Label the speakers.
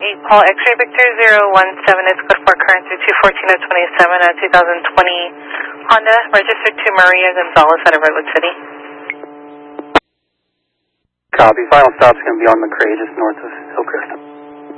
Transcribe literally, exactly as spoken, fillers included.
Speaker 1: eight Paul X-ray Victor zero one seven is code for currency two fourteen oh twenty-seven, a two thousand twenty Honda, registered to Maria Gonzalez out of Redwood City.
Speaker 2: Copy. Final stop's going to be on McCrae, just north of Hillcrest.